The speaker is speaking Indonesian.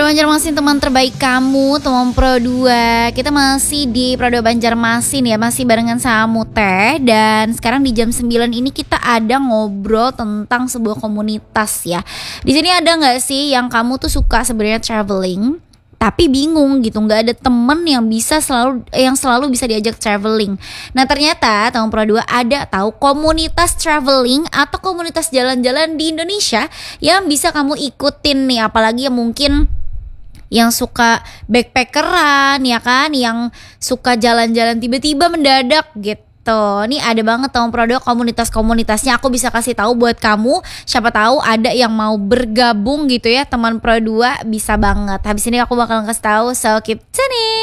Banjarmasin, teman terbaik kamu, teman Pro 2. Kita masih di Pro 2 Banjarmasin ya, masih barengan sama Teh. Dan sekarang di jam 9 ini kita ada ngobrol tentang sebuah komunitas ya. Di sini ada nggak sih yang kamu tuh suka sebenarnya traveling, tapi bingung gitu, nggak ada temen yang selalu bisa diajak traveling. Nah ternyata teman Pro 2 ada tahu komunitas traveling atau komunitas jalan-jalan di Indonesia yang bisa kamu ikutin nih, apalagi yang mungkin yang suka backpackeran ya kan, yang suka jalan-jalan tiba-tiba mendadak gitu. Nih ada banget teman Pro 2 komunitas-komunitasnya, aku bisa kasih tahu buat kamu. Siapa tahu ada yang mau bergabung gitu ya, teman Pro 2 bisa banget. Habis ini aku bakal kasih tahu, so keep tuning.